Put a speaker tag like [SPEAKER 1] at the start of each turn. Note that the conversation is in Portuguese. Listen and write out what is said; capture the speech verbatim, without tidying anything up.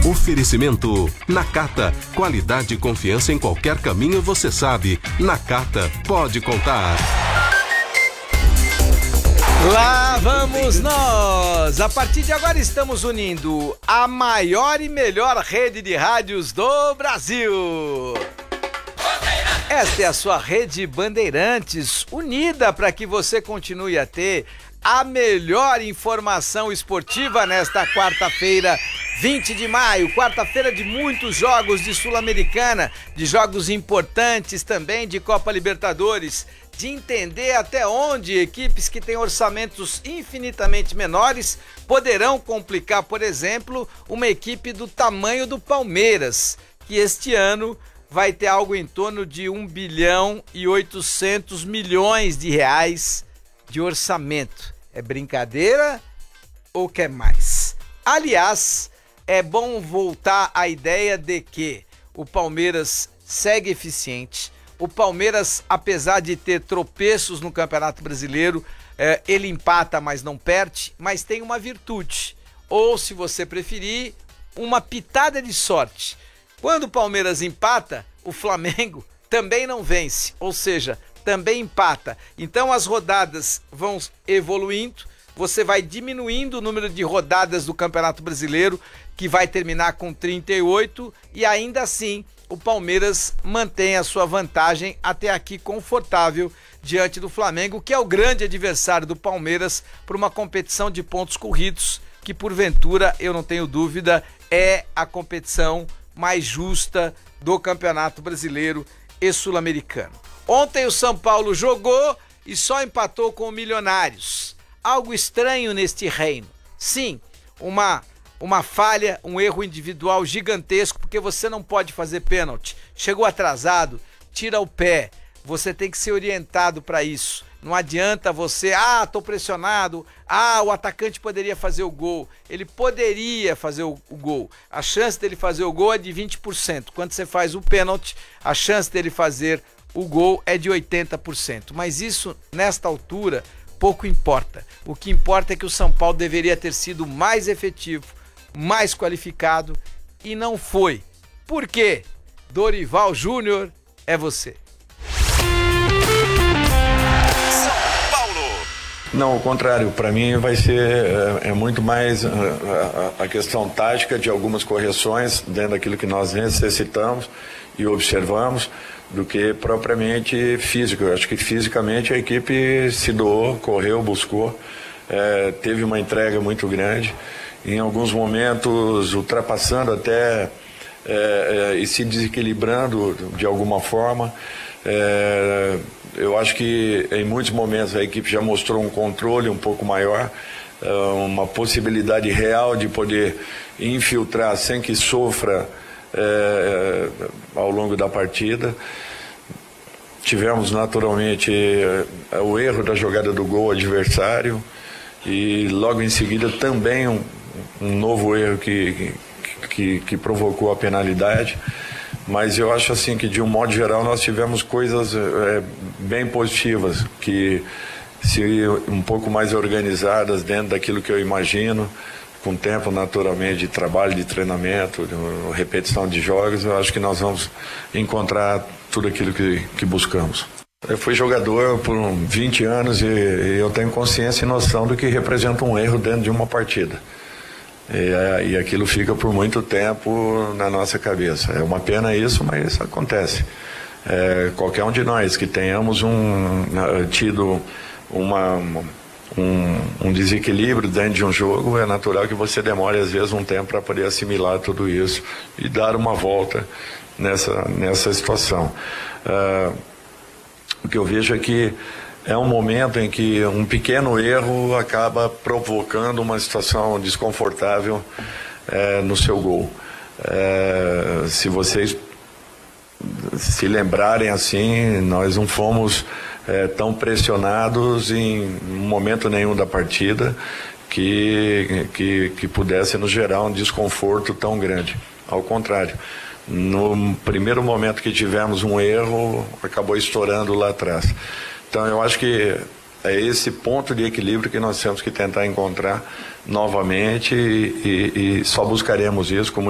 [SPEAKER 1] Oferecimento Nakata, qualidade e confiança em qualquer caminho, você sabe. Nakata, pode contar.
[SPEAKER 2] Lá vamos nós! A partir de agora estamos unindo a maior e melhor rede de rádios do Brasil. Esta é a sua rede Bandeirantes, unida para que você continue a ter a melhor informação esportiva nesta quarta-feira, vinte de maio, quarta-feira de muitos jogos de Sul-Americana, de jogos importantes também de Copa Libertadores, de entender até onde equipes que têm orçamentos infinitamente menores poderão complicar, por exemplo, uma equipe do tamanho do Palmeiras, que este ano vai ter algo em torno de um bilhão e oitocentos milhões de reais de orçamento. É brincadeira ou quer mais? Aliás, é bom voltar à ideia de que o Palmeiras segue eficiente. O Palmeiras, apesar de ter tropeços no Campeonato Brasileiro, é, ele empata, mas não perde, mas tem uma virtude. Ou, se você preferir, uma pitada de sorte. Quando o Palmeiras empata, o Flamengo também não vence, ou seja, também empata. Então as rodadas vão evoluindo, você vai diminuindo o número de rodadas do Campeonato Brasileiro, que vai terminar com trinta e oito, e ainda assim o Palmeiras mantém a sua vantagem até aqui confortável diante do Flamengo, que é o grande adversário do Palmeiras para uma competição de pontos corridos, que porventura, eu não tenho dúvida, é a competição mais justa do Campeonato Brasileiro e Sul-Americano. Ontem o São Paulo jogou e só empatou com o Milionários. Algo estranho neste reino. Sim, uma, uma falha, um erro individual gigantesco, porque você não pode fazer pênalti. Chegou atrasado, tira o pé. Você tem que ser orientado para isso. Não adianta você, ah, tô pressionado, ah, o atacante poderia fazer o gol. Ele poderia fazer o, o gol. A chance dele fazer o gol é de vinte por cento. Quando você faz o pênalti, a chance dele fazer o gol é de oitenta por cento. Mas isso, nesta altura, pouco importa. O que importa é que o São Paulo deveria ter sido mais efetivo, mais qualificado, e não foi. Por quê? Dorival Júnior, é você.
[SPEAKER 3] Não, ao contrário, para mim vai ser é, é muito mais a, a, a questão tática de algumas correções dentro daquilo que nós necessitamos e observamos, do que propriamente físico. Eu acho que fisicamente a equipe se doou, correu, buscou, é, teve uma entrega muito grande, em alguns momentos ultrapassando até é, é, e se desequilibrando de alguma forma. É, eu acho que em muitos momentos a equipe já mostrou um controle um pouco maior, uma possibilidade real de poder infiltrar sem que sofra é, ao longo da partida. Tivemos naturalmente o erro da jogada do gol adversário e logo em seguida também um, um novo erro que, que, que provocou a penalidade. Mas eu acho assim que de um modo geral nós tivemos coisas é, bem positivas, que se um pouco mais organizadas dentro daquilo que eu imagino, com tempo naturalmente de trabalho, de treinamento, de repetição de jogos, eu acho que nós vamos encontrar tudo aquilo que, que buscamos. Eu fui jogador por vinte anos e, e eu tenho consciência e noção do que representa um erro dentro de uma partida. E, e aquilo fica por muito tempo na nossa cabeça. É uma pena isso, mas isso acontece. É, qualquer um de nós que tenhamos um, tido uma, um, um desequilíbrio dentro de um jogo, é natural que você demore às vezes um tempo para poder assimilar tudo isso e dar uma volta nessa, nessa situação. É, o que eu vejo é que é um momento em que um pequeno erro acaba provocando uma situação desconfortável é, no seu gol. É, se vocês se lembrarem assim, nós não fomos é, tão pressionados em momento nenhum da partida que, que, que pudesse nos gerar um desconforto tão grande. Ao contrário, no primeiro momento que tivemos um erro, acabou estourando lá atrás. Então eu acho que é esse ponto de equilíbrio que nós temos que tentar encontrar novamente e, e, e só buscaremos isso com